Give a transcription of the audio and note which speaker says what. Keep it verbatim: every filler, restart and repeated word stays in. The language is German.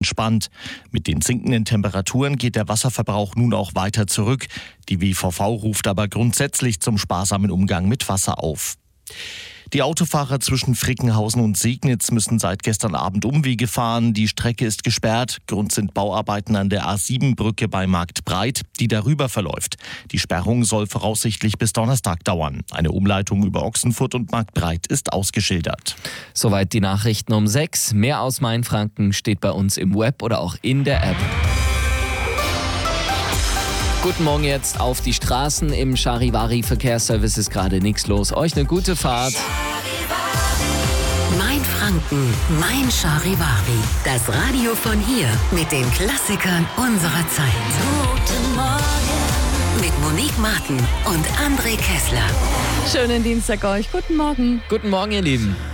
Speaker 1: entspannt. Mit den sinkenden Temperaturen geht der Wasserverbrauch nun auch weiter zurück. Die W V V ruft aber grundsätzlich zum sparsamen Umgang mit Wasser auf. Die Autofahrer zwischen Frickenhausen und Segnitz müssen seit gestern Abend Umwege fahren. Die Strecke ist gesperrt. Grund sind Bauarbeiten an der A sieben Brücke bei Marktbreit, die darüber verläuft. Die Sperrung soll voraussichtlich bis Donnerstag dauern. Eine Umleitung über Ochsenfurt und Marktbreit ist ausgeschildert.
Speaker 2: Soweit die Nachrichten um sechs. Mehr aus Mainfranken steht bei uns im Web oder auch in der App. Guten Morgen jetzt auf die Straßen. Im Charivari-Verkehrsservice ist gerade nichts los. Euch eine gute Fahrt.
Speaker 3: Mainfranken, mein Charivari. Das Radio von hier mit den Klassikern unserer Zeit. Guten Morgen. Mit Monique Martin und André Kessler.
Speaker 4: Schönen Dienstag euch. Guten Morgen.
Speaker 2: Guten Morgen, ihr Lieben.